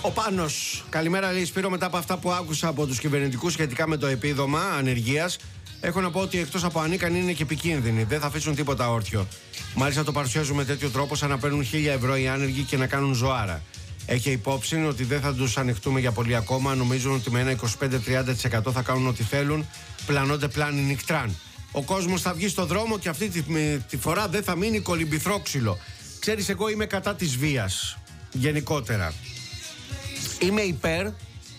Ο Πάνος, καλημέρα, λέει Σπύρο. Μετά από αυτά που άκουσα από τους κυβερνητικούς σχετικά με το επίδομα ανεργίας, έχω να πω ότι εκτός από ανίκανοι είναι και επικίνδυνοι. Δεν θα αφήσουν τίποτα όρθιο. Μάλιστα το παρουσιάζουν με τέτοιο τρόπο, σαν να παίρνουν 1.000 ευρώ οι άνεργοι και να κάνουν ζωάρα. Έχει υπόψη ότι δεν θα τους ανοιχτούμε για πολύ ακόμα. Νομίζουν ότι με ένα 25-30% θα κάνουν ό,τι θέλουν. Πλανώνται πλάνη νικτράν. Ο κόσμος θα βγει στο δρόμο και αυτή τη φορά δεν θα μείνει κολυμπηθρόξυλο. Ξέρεις, εγώ είμαι κατά της βίας. Γενικότερα. Είμαι υπέρ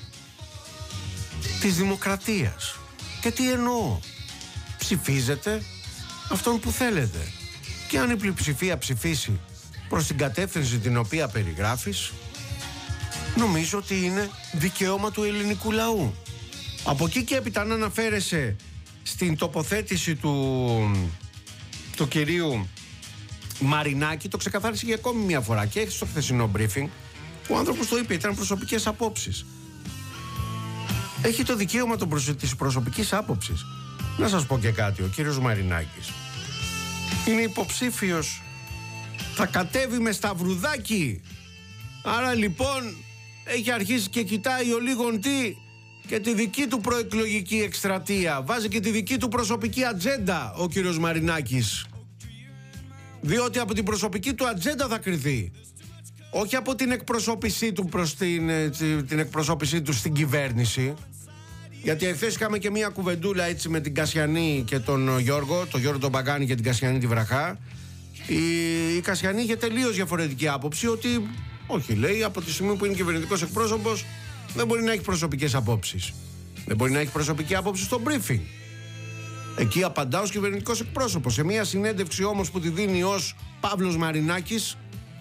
της δημοκρατίας. Και τι εννοώ? Ψηφίζετε αυτόν που θέλετε. Και αν η πλειοψηφία ψηφίσει προς την κατεύθυνση την οποία περιγράφεις, νομίζω ότι είναι δικαίωμα του ελληνικού λαού. Από εκεί και έπειτα, αν αναφέρεσαι στην τοποθέτηση του κυρίου Μαρινάκη, το ξεκαθάρισε για ακόμη μια φορά και έχει στο χθεσινό briefing. Ο άνθρωπος το είπε, ήταν προσωπικές απόψεις. Έχει το δικαίωμα της προσωπικής άποψης. Να σας πω και κάτι, ο κύριος Μαρινάκης είναι υποψήφιος, θα κατέβει με σταυρουδάκι. Άρα λοιπόν έχει αρχίσει και κοιτάει ο λίγον τι και τη δική του προεκλογική εκστρατεία. Βάζει και τη δική του προσωπική ατζέντα ο κύριος Μαρινάκης, διότι από την προσωπική του ατζέντα θα κριθεί, όχι από την εκπροσώπησή του προς την εκπροσώπησή του στην κυβέρνηση. Γιατί εχθές είχαμε και μια κουβεντούλα έτσι με την Κασιανή και τον Γιώργο, τον Γιώργο τον Παγκάνη και την Κασιανή τη Βραχά. Η Κασιανή είχε τελείως διαφορετική άποψη, ότι όχι, λέει, από τη στιγμή που είναι κυβερνητικός εκπρόσωπος δεν μπορεί να έχει προσωπικές απόψεις. Δεν μπορεί να έχει προσωπική άποψη στο briefing. Εκεί απαντά ως κυβερνητικός εκπρόσωπος. Σε μια συνέντευξη όμως που τη δίνει ως Παύλος Μαρινάκης,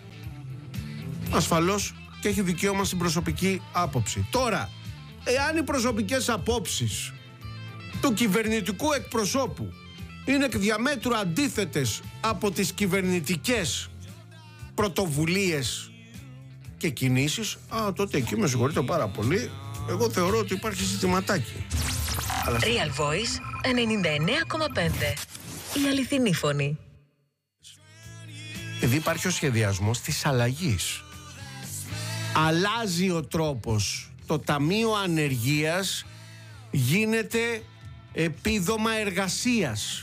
ασφαλώς και έχει δικαίωμα στην προσωπική άποψη. Τώρα, εάν οι προσωπικές απόψεις του κυβερνητικού εκπροσώπου είναι εκ διαμέτρου αντίθετες από τις κυβερνητικές πρωτοβουλίες και κινήσεις, τότε εκεί με συγχωρείτε πάρα πολύ, εγώ θεωρώ ότι υπάρχει ζητηματάκι. Real Voice 99,5. Η αληθινή φωνή. Επειδή υπάρχει ο σχεδιασμός της αλλαγής, αλλάζει ο τρόπος. Το Ταμείο Ανεργίας γίνεται επίδομα εργασίας.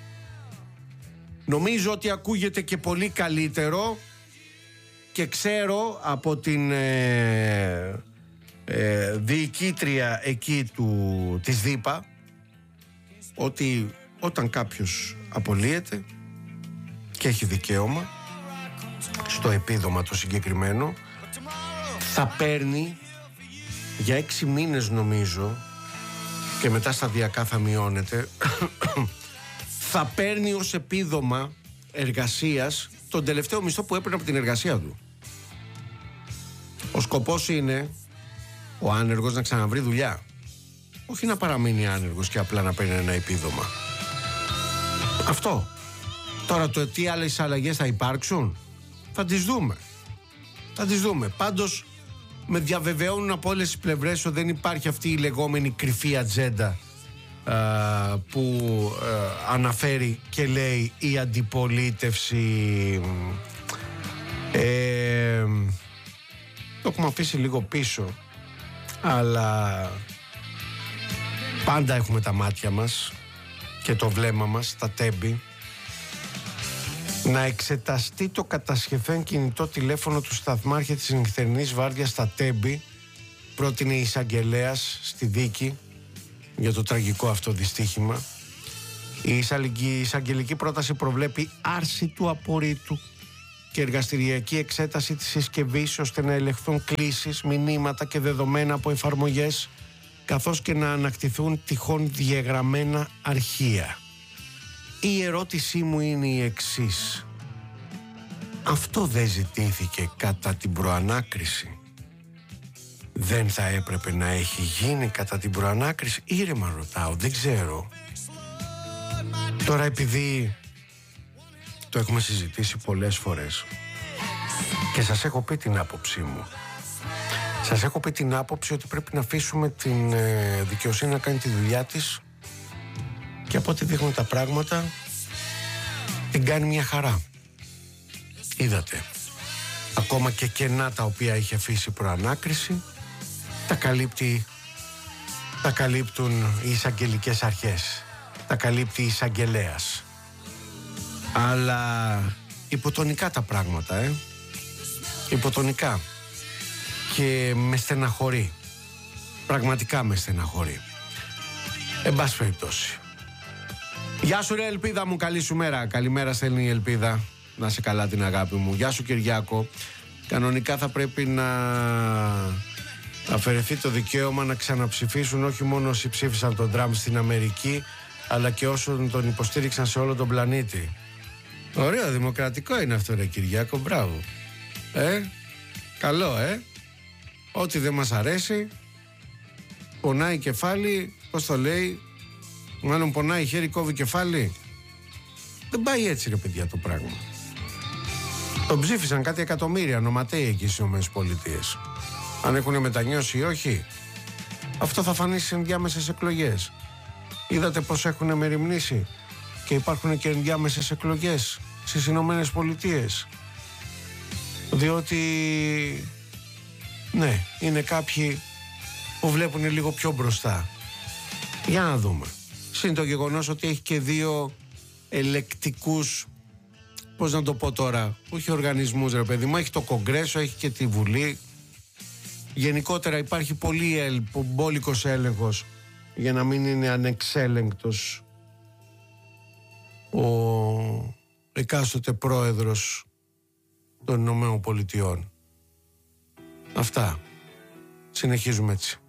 Νομίζω ότι ακούγεται και πολύ καλύτερο και ξέρω από την διοικήτρια εκεί της ΔΥΠΑ ότι όταν κάποιος απολύεται και έχει δικαίωμα στο επίδομα το συγκεκριμένο, θα παίρνει για 6 μήνες νομίζω, και μετά σταδιακά θα μειώνεται, θα παίρνει ως επίδομα εργασίας τον τελευταίο μισθό που έπαιρνε από την εργασία του. Ο σκοπός είναι ο άνεργος να ξαναβρει δουλειά, όχι να παραμείνει άνεργος και απλά να παίρνει ένα επίδομα. Αυτό. Τώρα το τι άλλες αλλαγές θα υπάρξουν θα τις δούμε. Πάντως με διαβεβαιώνουν από όλες τις πλευρές ότι δεν υπάρχει αυτή η λεγόμενη κρυφή ατζέντα που αναφέρει και λέει η αντιπολίτευση. Το έχουμε αφήσει λίγο πίσω, αλλά πάντα έχουμε τα μάτια μας και το βλέμμα μας στα τέμπη. Να εξεταστεί το κατασχεθέν κινητό τηλέφωνο του σταθμάρχη της νυχτερινής βάρδιας στα Τέμπη, πρότεινε η εισαγγελέας στη δίκη για το τραγικό αυτό δυστύχημα. Η εισαγγελική πρόταση προβλέπει άρση του απορρίτου και εργαστηριακή εξέταση της συσκευής, ώστε να ελεγχθούν κλήσεις, μηνύματα και δεδομένα από εφαρμογές, καθώς και να ανακτηθούν τυχόν διαγραμμένα αρχεία. Η ερώτησή μου είναι η εξής: αυτό δεν ζητήθηκε κατά την προανάκριση? Δεν θα έπρεπε να έχει γίνει κατά την προανάκριση? Ήρεμα ρωτάω, δεν ξέρω. Τώρα επειδή το έχουμε συζητήσει πολλές φορές και σας έχω πει την άποψή μου, σας έχω πει την άποψη ότι πρέπει να αφήσουμε την δικαιοσύνη να κάνει τη δουλειά της, και από ό,τι δείχνουν τα πράγματα την κάνει μια χαρά. Είδατε, ακόμα και κενά τα οποία είχε αφήσει προανάκριση, τα καλύπτουν οι εισαγγελικές αρχές, τα καλύπτει η εισαγγελέας. Αλλά υποτονικά τα πράγματα, υποτονικά. Και με στεναχωρεί, πραγματικά με στεναχωρεί. Εν πάση περιπτώσει. Γεια σου ρε Ελπίδα μου, καλή σου μέρα. Καλημέρα στέλνει η Ελπίδα. Να σε καλά την αγάπη μου. Γεια σου Κυριάκο. Κανονικά θα πρέπει να αφαιρεθεί το δικαίωμα να ξαναψηφίσουν όχι μόνο όσοι ψήφισαν τον Τραμπ στην Αμερική, αλλά και όσοι τον υποστήριξαν σε όλο τον πλανήτη. Ωραίο, δημοκρατικό είναι αυτό ρε Κυριάκο, μπράβο. Καλό ό,τι δεν μας αρέσει, πονάει κεφάλι, πώς το λέει, μάλλον πονάει χέρι, κόβει κεφάλι. Δεν πάει έτσι ρε παιδιά το πράγμα. Τον ψήφισαν κάτι εκατομμύρια νοματέοι εκεί στις ΗΠΑ. Αν έχουν μετανιώσει ή όχι, αυτό θα φανεί στις ενδιάμεσες εκλογές. Είδατε πως έχουν μεριμνήσει και υπάρχουν και ενδιάμεσες εκλογές στις Ηνωμένες Πολιτείες. Διότι ναι, είναι κάποιοι που βλέπουν λίγο πιο μπροστά. Για να δούμε. Συν το γεγονός ότι έχει και δύο ελεκτικούς, πώς να το πω τώρα, όχι οργανισμούς ρε παιδί μου, έχει το Κογκρέσο, έχει και τη Βουλή. Γενικότερα υπάρχει πολύ μπόλικος έλεγχος για να μην είναι ανεξέλεγκτος ο εκάστοτε πρόεδρος των Ηνωμένων Πολιτειών. Αυτά. Συνεχίζουμε έτσι.